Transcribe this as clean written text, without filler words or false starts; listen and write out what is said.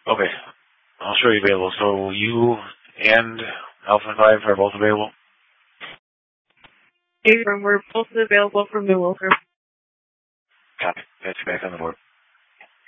Okay. I'll show you available. So you and Alpha 5 are both available? Abram, we're both available from New Wilker. Copy. That's back on the board.